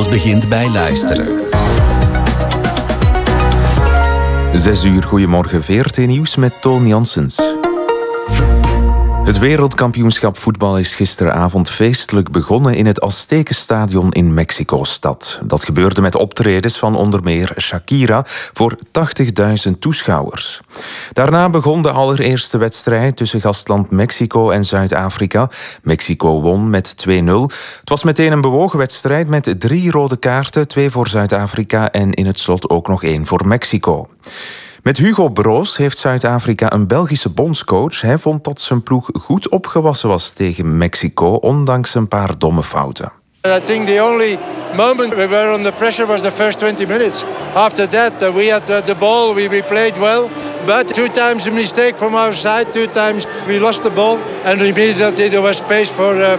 wereld begint bij luisteren. 6 uur, goedemorgen, VRT Nieuws met Toon Janssens. Het wereldkampioenschap voetbal is gisteravond feestelijk begonnen in het Aztekenstadion in Mexico-stad. Dat gebeurde met optredens van onder meer Shakira voor 80.000 toeschouwers. Daarna begon de allereerste wedstrijd tussen gastland Mexico en Zuid-Afrika. Mexico won met 2-0. Het was meteen een bewogen wedstrijd met 3 rode kaarten, 2 voor Zuid-Afrika en in het slot ook nog 1 voor Mexico. Met Hugo Broos heeft Zuid-Afrika een Belgische bondscoach. Hij vond dat zijn ploeg goed opgewassen was tegen Mexico, ondanks een paar domme fouten. I think the only moment we were under pressure was the first 20 minutes. After that, we had the ball, we played well. But 2 times a mistake from our side, 2 times we lost the ball. And immediately there was space for